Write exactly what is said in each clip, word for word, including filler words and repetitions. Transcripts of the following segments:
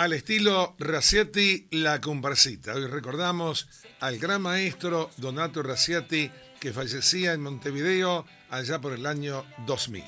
Al estilo Raciati, la comparsita. Hoy recordamos al gran maestro Donato Raciati, que fallecía en Montevideo allá por el año dos mil.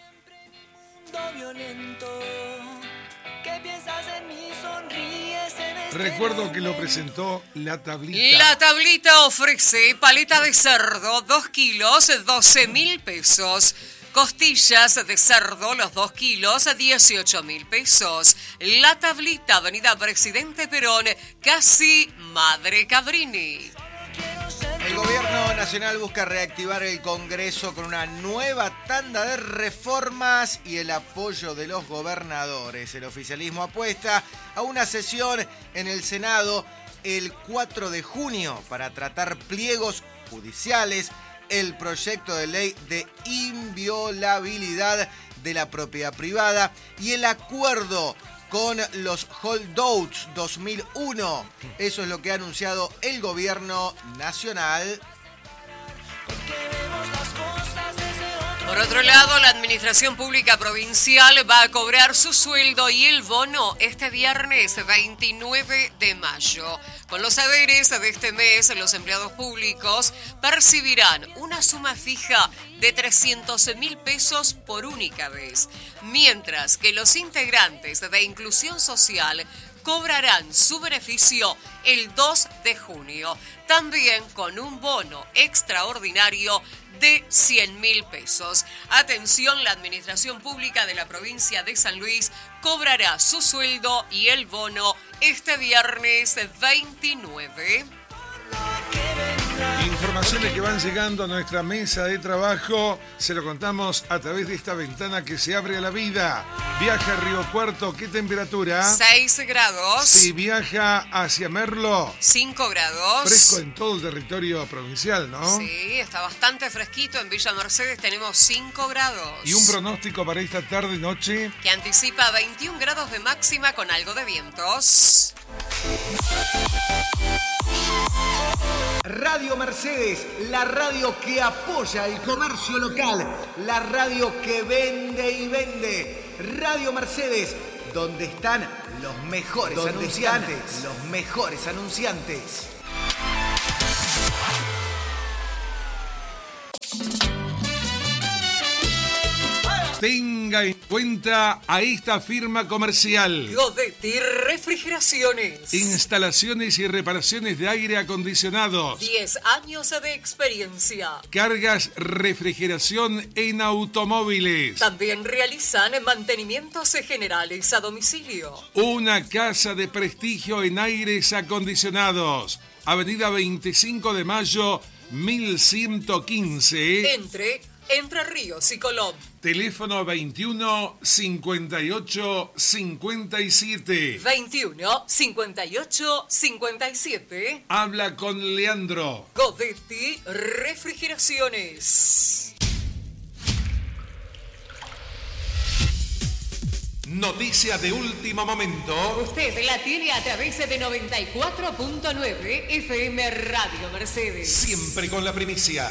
Recuerdo que lo presentó La Tablita. La Tablita ofrece paleta de cerdo, dos kilos, doce mil pesos. Costillas de cerdo, los dos kilos, dieciocho mil pesos. La Tablita, avenida Presidente Perón, casi Madre Cabrini. El gobierno nacional busca reactivar el Congreso con una nueva tanda de reformas y el apoyo de los gobernadores. El oficialismo apuesta a una sesión en el Senado el cuatro de junio para tratar pliegos judiciales, el proyecto de ley de inviolabilidad de la propiedad privada y el acuerdo con los holdouts dos mil uno. Eso es lo que ha anunciado el gobierno nacional. Por otro lado, la Administración Pública Provincial va a cobrar su sueldo y el bono este viernes veintinueve de mayo. Con los haberes de este mes, los empleados públicos percibirán una suma fija de trescientos mil pesos por única vez, mientras que los integrantes de Inclusión Social cobrarán su beneficio el dos de junio, también con un bono extraordinario de cien mil pesos. Atención, la Administración Pública de la provincia de San Luis cobrará su sueldo y el bono este viernes veintinueve. Informaciones que van llegando a nuestra mesa de trabajo, se lo contamos a través de esta ventana que se abre a la vida. Viaja a Río Cuarto, ¿qué temperatura? seis grados. Si viaja hacia Merlo, cinco grados. Fresco en todo el territorio provincial, ¿no? Sí, está bastante fresquito. En Villa Mercedes tenemos cinco grados. ¿Y un pronóstico para esta tarde y noche? Que anticipa veintiún grados de máxima con algo de vientos. Radio Mercedes, la radio que apoya el comercio local, la radio que vende y vende. Radio Mercedes, donde están los mejores donde anunciantes. Están los mejores anunciantes. Tenga en cuenta a esta firma comercial. Godetti Refrigeraciones. Instalaciones y reparaciones de aire acondicionados. diez años de experiencia. Cargas, refrigeración en automóviles. También realizan mantenimientos generales a domicilio. Una casa de prestigio en aires acondicionados. Avenida veinticinco de mayo, mil ciento quince. Entre Entre Ríos y Colón. Teléfono veintiuno cincuenta y ocho cincuenta y siete. veintiuno cincuenta y ocho cincuenta y siete. Habla con Leandro. Godetti Refrigeraciones. Noticia de último momento. Usted la tiene a través de noventa y cuatro punto nueve F M Radio Mercedes. Siempre con la primicia.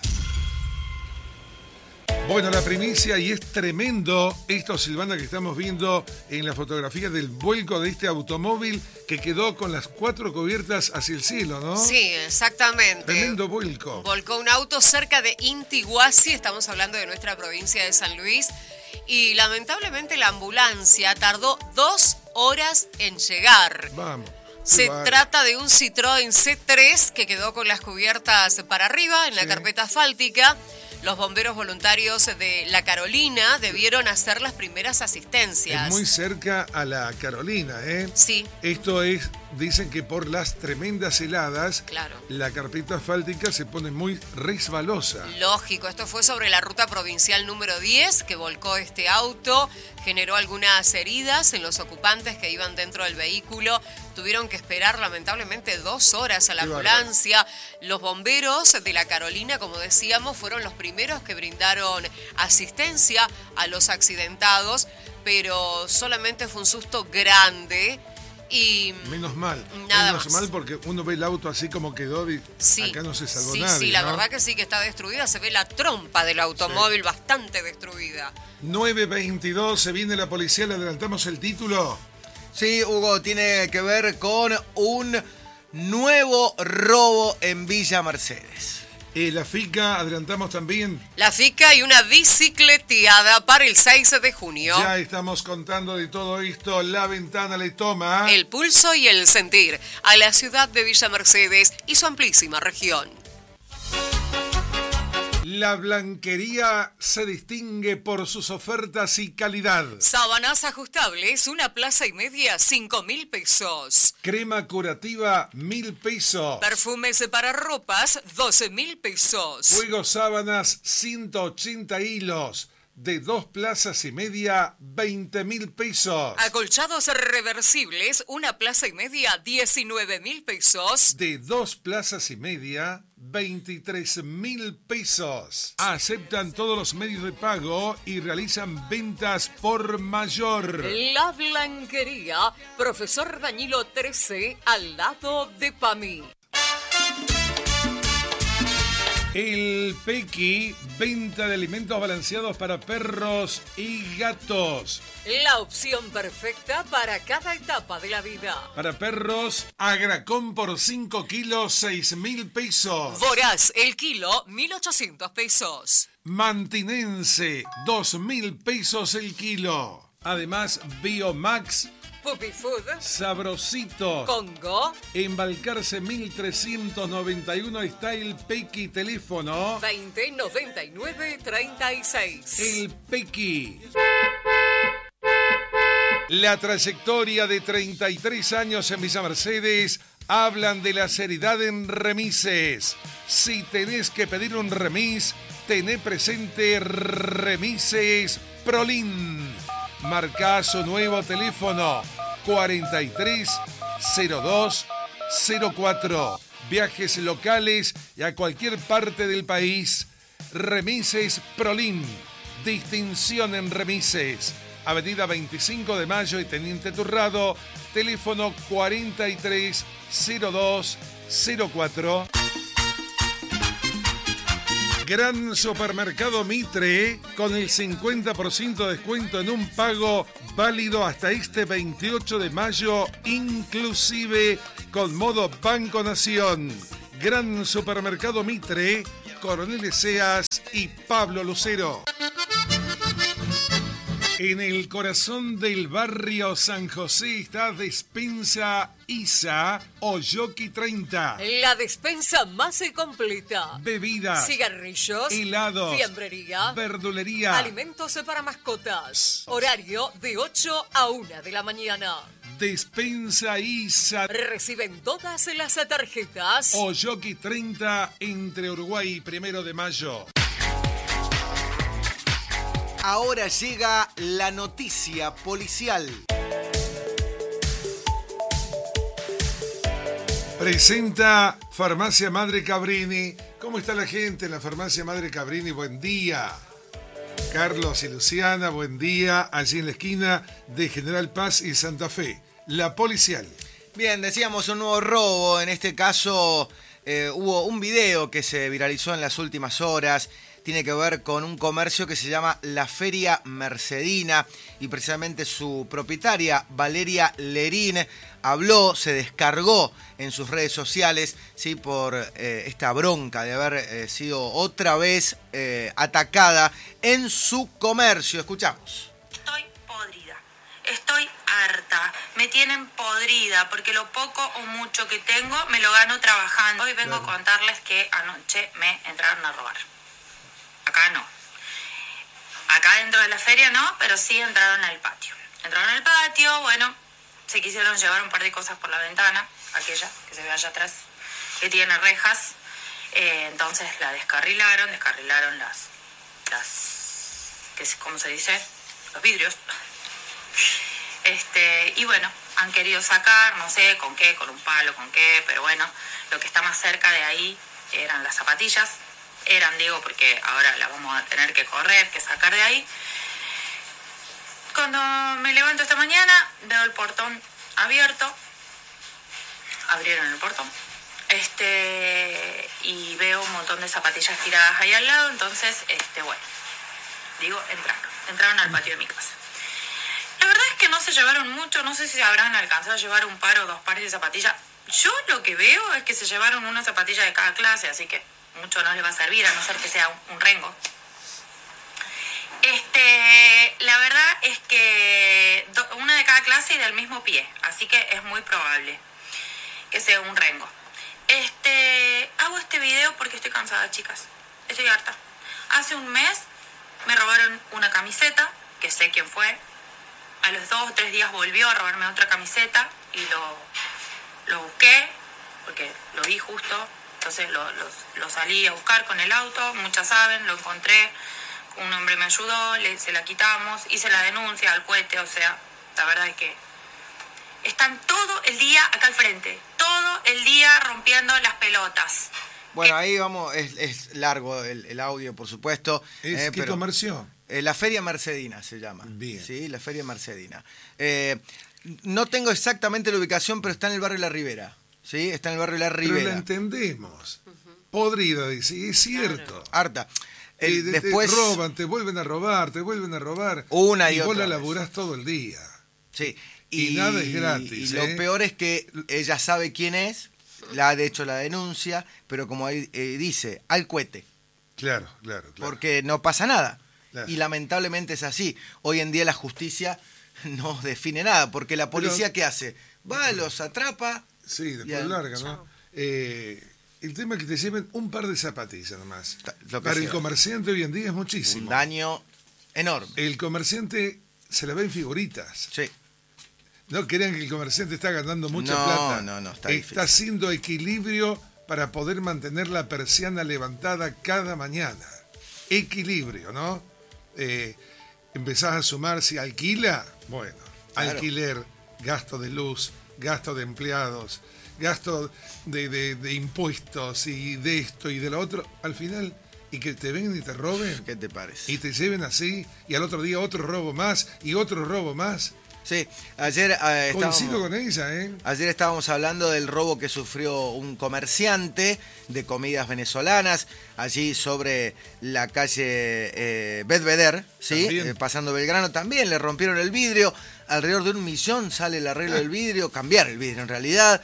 Bueno, la primicia, y es tremendo esto, Silvana, que estamos viendo en la fotografía del vuelco de este automóvil que quedó con las cuatro cubiertas hacia el cielo, ¿no? Sí, exactamente. Tremendo vuelco. Volcó un auto cerca de Intiguasi, estamos hablando de nuestra provincia de San Luis, y lamentablemente la ambulancia tardó dos horas en llegar. Vamos. Se Vale. trata de un Citroën C tres que quedó con las cubiertas para arriba en la Sí. carpeta asfáltica. Los bomberos voluntarios de La Carolina debieron hacer las primeras asistencias. Es muy cerca a la Carolina, ¿eh? Sí. Esto es, dicen que por las tremendas heladas, Claro. la carpeta asfáltica se pone muy resbalosa. Lógico, esto fue sobre la ruta provincial número diez que volcó este auto, generó algunas heridas en los ocupantes que iban dentro del vehículo. Tuvieron que esperar lamentablemente dos horas a la Qué ambulancia. Los bomberos de La Carolina, como decíamos, fueron los primeros que brindaron asistencia a los accidentados, pero solamente fue un susto grande. Y Menos mal, nada menos más. mal, porque uno ve el auto así como quedó y Sí, acá no se salvó sí, nadie, sí, la ¿no? verdad que sí que está destruida, se ve la trompa del automóvil bastante destruida. nueve veintidós, se viene la policía, le adelantamos el título. Sí, Hugo, tiene que ver con un nuevo robo en Villa Mercedes. Eh, la FICA, adelantamos también. La FICA y una bicicleteada para el seis de junio. Ya estamos contando de todo esto. La Ventana le toma el pulso y el sentir a la ciudad de Villa Mercedes y su amplísima región. La Blanquería se distingue por sus ofertas y calidad. Sábanas ajustables, una plaza y media, cinco mil pesos. Crema curativa, mil pesos. Perfumes para ropas, doce mil pesos. Juego sábanas, ciento ochenta hilos. De dos plazas y media, veinte mil pesos. Acolchados reversibles, una plaza y media, diecinueve mil pesos. De dos plazas y media, veintitrés mil pesos. Aceptan todos los medios de pago y realizan ventas por mayor. La Blanquería, Profesor Dañilo trece, al lado de Pami. El Pequi, venta de alimentos balanceados para perros y gatos. La opción perfecta para cada etapa de la vida. Para perros, Agracón por cinco kilos, seis mil pesos. Voraz, el kilo, mil ochocientos pesos. Mantinense, dos mil pesos el kilo. Además, Biomax, Puppy Food, Sabrosito, Congo, en Balcarce mil trescientos noventa y uno está el Pequi, teléfono veinte noventa y nueve treinta y seis. El Pequi. La trayectoria de treinta y tres años en Villa Mercedes hablan de la seriedad en remises. Si tenés que pedir un remis, tené presente Remises Prolin. Marcá su nuevo teléfono cuarenta y tres cero dos cero cuatro. Viajes locales y a cualquier parte del país. Remises Prolin. Distinción en remises. Avenida veinticinco de Mayo y Teniente Turrado. Teléfono cuarenta y tres cero dos cero cuatro. Gran Supermercado Mitre con el cincuenta por ciento de descuento en un pago válido hasta este veintiocho de mayo, inclusive con modo Banco Nación. Gran Supermercado Mitre, Coronel Eseas y Pablo Lucero. En el corazón del barrio San José está Despensa Isa Oyoki treinta. La despensa más completa. Bebidas, cigarrillos, helados, fiambrería, verdulería, alimentos para mascotas. Horario de ocho a una de la mañana. Despensa Isa. Reciben todas las tarjetas. Oyoki treinta entre Uruguay y Primero de Mayo. Ahora llega la noticia policial. Presenta Farmacia Madre Cabrini. ¿Cómo está la gente en la Farmacia Madre Cabrini? Buen día. Carlos y Luciana, buen día. Allí en la esquina de General Paz y Santa Fe. La policial. Bien, decíamos un nuevo robo. En este caso eh, hubo un video que se viralizó en las últimas horas. Tiene que ver con un comercio que se llama La Feria Mercedina y precisamente su propietaria, Valeria Lerín, habló, se descargó en sus redes sociales, ¿sí?, por eh, esta bronca de haber eh, sido otra vez eh, atacada en su comercio. Escuchamos. Estoy podrida, estoy harta, me tienen podrida porque lo poco o mucho que tengo me lo gano trabajando. Hoy vengo claro. a contarles que anoche me entraron a robar. Acá no. Acá dentro de la feria no, pero sí entraron al patio. Entraron al patio, bueno, se quisieron llevar un par de cosas por la ventana, aquella que se ve allá atrás, que tiene rejas. Eh, entonces la descarrilaron, descarrilaron las, las, ¿qué es, ¿cómo se dice? Los vidrios. Este, y bueno, han querido sacar, no sé con qué, con un palo, con qué, pero bueno, lo que está más cerca de ahí eran las zapatillas. Eran, digo, porque ahora la vamos a tener que correr, que sacar de ahí. Cuando me levanto esta mañana, veo el portón abierto. Abrieron el portón. Este, y veo un montón de zapatillas tiradas ahí al lado. Entonces, este, bueno, digo, entraron. Entraron al patio de mi casa. La verdad es que no se llevaron mucho, no sé si habrán alcanzado a llevar un par o dos pares de zapatillas. Yo lo que veo es que se llevaron una zapatilla de cada clase, así que mucho no les va a servir, a no ser que sea un, un rengo. Este, la verdad es que do, una de cada clase y del mismo pie, así que es muy probable que sea un rengo. Este, hago este video porque estoy cansada, chicas. Estoy harta. Hace un mes me robaron una camiseta, que sé quién fue. A los dos o tres días volvió a robarme otra camiseta y lo, lo busqué, porque lo vi justo. Entonces lo, lo, lo salí a buscar con el auto, muchas saben, lo encontré. Un hombre me ayudó, le, se la quitamos, hice la denuncia al cohete, o sea, la verdad es que están todo el día acá al frente, todo el día rompiendo las pelotas. Bueno, ahí vamos, es, es largo el, el audio, por supuesto. ¿Es eh, qué pero, comercio? Eh, la Feria Mercedina se llama. Bien. Sí, la Feria Mercedina. Eh, no tengo exactamente la ubicación, pero está en el barrio La Ribera. Sí, está en el barrio La Ribera. Pero la entendemos. Uh-huh. Podrida, dice, es cierto. Claro. Harta. El, y de, después te roban, te vuelven a robar, te vuelven a robar. Una y, y otra vos la vez. laburás todo el día. Sí. Y, y nada es gratis. Y ¿eh? lo peor es que ella sabe quién es, la ha hecho la denuncia, pero como ahí eh, dice, al cohete. Claro, claro, claro. Porque no pasa nada. Claro. Y lamentablemente es así. Hoy en día la justicia no define nada, porque la policía, pero, ¿qué hace? Va, los atrapa. Sí, después larga, ¿no? Eh, el tema es que te lleven un par de zapatillas nomás. Para sea. El comerciante hoy en día es muchísimo. Un daño enorme. El comerciante se la ve en figuritas. Sí. No crean que el comerciante está ganando mucha no, plata. No, no, está Está difícil. haciendo equilibrio para poder mantener la persiana levantada cada mañana. Equilibrio, ¿no? Eh, empezás a sumar si alquila, bueno, claro. Alquiler, gasto de luz, gasto de empleados, gasto de, de, de impuestos y de esto y de lo otro, al final, y que te vengan y te roben. ¿Qué te parece? Y te lleven así, y al otro día otro robo más, y otro robo más. Sí, ayer eh, coincido con ella, ¿eh? Ayer estábamos hablando del robo que sufrió un comerciante de comidas venezolanas, allí sobre la calle eh, Bedveder, ¿sí? Eh, pasando Belgrano, también le rompieron el vidrio, alrededor de un millón sale el arreglo ah. del vidrio, cambiar el vidrio en realidad.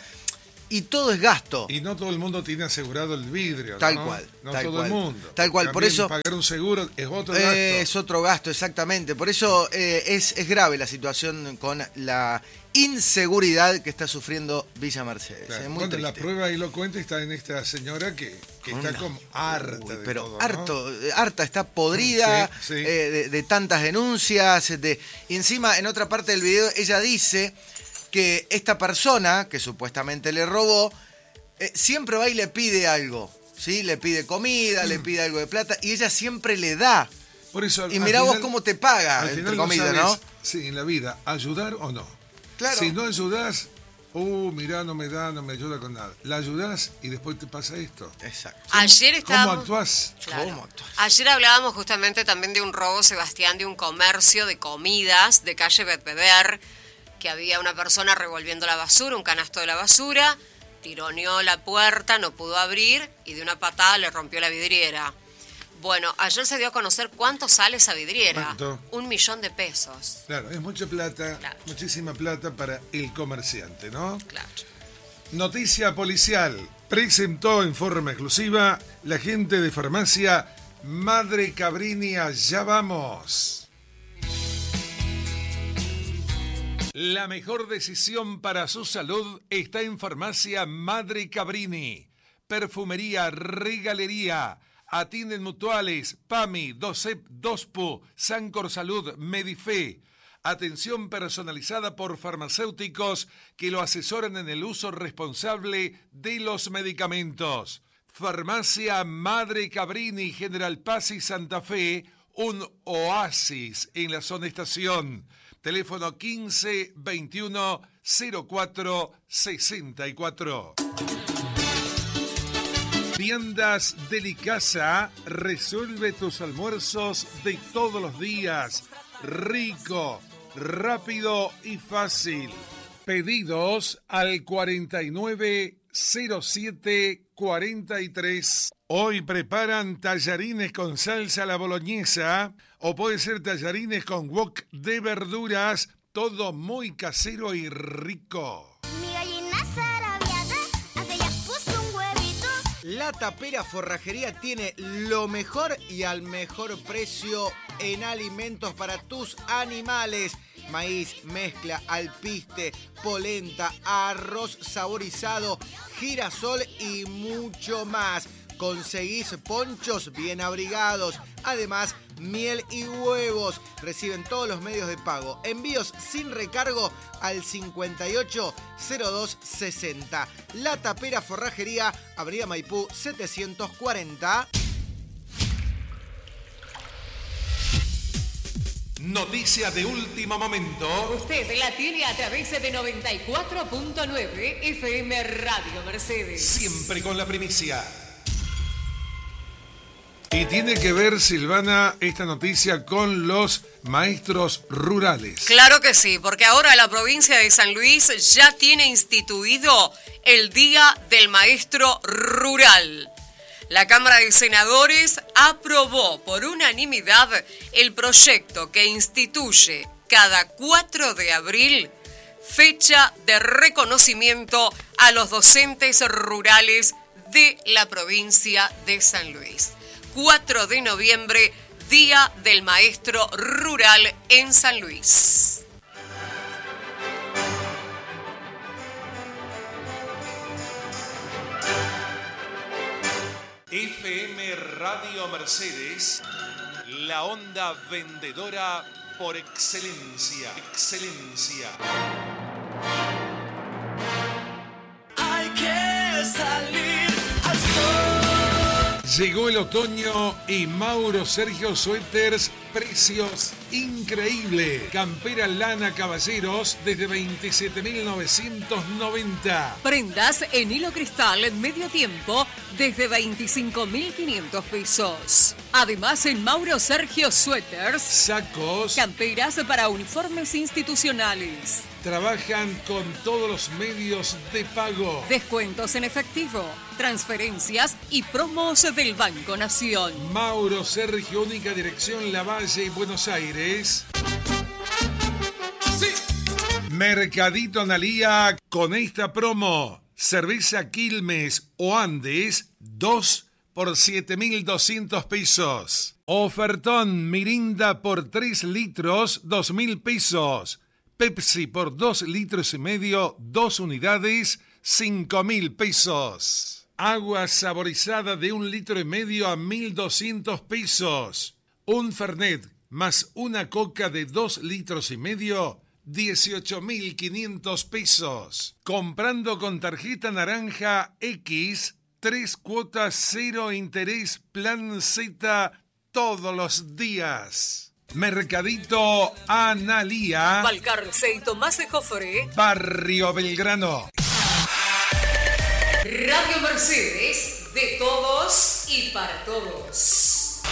Y todo es gasto. Y no todo el mundo tiene asegurado el vidrio, Tal ¿no? cual. No tal todo cual. el mundo. Tal cual. Por eso pagar un seguro es otro eh, gasto. Es otro gasto, exactamente. Por eso eh, es, es grave la situación con la inseguridad que está sufriendo Villa Mercedes. Claro. Es muy bueno, triste. la prueba elocuente está en esta señora que, que está no. como harta Uy, de pero todo, harto, ¿no? harta, está podrida sí, sí. Eh, de, de tantas denuncias. De, y encima, en otra parte del video, ella dice que esta persona, que supuestamente le robó, Eh, siempre va y le pide algo, ¿sí? Le pide comida, mm. le pide algo de plata, y ella siempre le da. Por eso, y mirá vos cómo te paga, al entre final comillas, no, sabes, ¿no? Sí, en la vida, ayudar o no. Claro. Si no ayudás, uh, mirá, no me da, no me ayuda con nada. La ayudás y después te pasa esto. Exacto. Ayer estábamos... ¿Cómo actuás? Claro. ¿Cómo actuás? Ayer hablábamos justamente también de un robo, Sebastián, de un comercio de comidas de calle Bedveder, que había una persona revolviendo la basura, un canasto de la basura, tironeó la puerta, no pudo abrir y de una patada le rompió la vidriera. Bueno, ayer se dio a conocer cuánto sale esa vidriera. ¿Cuánto? Un millón de pesos. Claro, es mucha plata, claro. muchísima plata para el comerciante, ¿no? Claro. Noticia policial. Presentó en forma exclusiva la gente de farmacia Madre Cabrini. Allá vamos. La mejor decisión para su salud está en Farmacia Madre Cabrini. Perfumería, regalería, atienden mutuales, PAMI, DOCEP, DOSPU, Sancor Salud, Medife. Atención personalizada por farmacéuticos que lo asesoran en el uso responsable de los medicamentos. Farmacia Madre Cabrini, General Paz y Santa Fe, un oasis en la zona estación. Teléfono quince veintiuno cero cuatro sesenta y cuatro. Viandas Delicasa resuelve tus almuerzos de todos los días. Rico, rápido y fácil. Pedidos al cuarenta y nueve cero siete cuarenta y tres. Hoy preparan tallarines con salsa a la boloñesa o puede ser tallarines con wok de verduras Todo muy casero y rico. Mi gallina zarabiada hace ya puso un huevito. La Tapera Forrajería tiene lo mejor y al mejor precio en alimentos para tus animales. Maíz, mezcla, alpiste, polenta, arroz saborizado, girasol y mucho más. Conseguís ponchos bien abrigados, además miel y huevos. Reciben todos los medios de pago. Envíos sin recargo al cincuenta y ocho cero dos sesenta. La Tapera Forrajería, Avenida Maipú setecientos cuarenta. Noticia de último momento. Usted la tiene a través de noventa y cuatro punto nueve F M Radio Mercedes. Siempre con la primicia. Y tiene que ver, Silvana, esta noticia con los maestros rurales. Claro que sí, porque ahora la provincia de San Luis ya tiene instituido el Día del Maestro Rural. La Cámara de Senadores aprobó por unanimidad el proyecto que instituye cada cuatro de abril fecha de reconocimiento a los docentes rurales de la provincia de San Luis. cuatro de noviembre, Día del Maestro Rural en San Luis. F M Radio Mercedes, la onda vendedora por excelencia. Excelencia. Hay que salir al sol. Llegó el otoño y Mauro Sergio Suéteres, precios increíbles. Campera lana caballeros desde veintisiete mil novecientos noventa. Prendas en hilo cristal medio tiempo desde veinticinco mil quinientos pesos. Además en Mauro Sergio Suéteres, Sacos. camperas para uniformes institucionales. Trabajan con todos los medios de pago. Descuentos en efectivo, transferencias y promos del Banco Nación. Mauro Sergio, única dirección Lavalle y Buenos Aires. Sí. Mercadito Analía con esta promo. Cerveza Quilmes o Andes, dos por siete mil doscientos pesos. Ofertón Mirinda por tres litros, dos mil pesos. Pepsi por dos litros y medio, dos unidades, cinco mil pesos. Agua saborizada de un litro y medio a mil doscientos pesos. Un Fernet más una coca de dos litros y medio, dieciocho mil quinientos pesos. Comprando con tarjeta naranja X, tres cuotas cero interés plan Z todos los días. Mercadito Analía, Balcarce y Tomás de Jofre. Barrio Belgrano. Radio Mercedes, de todos y para todos.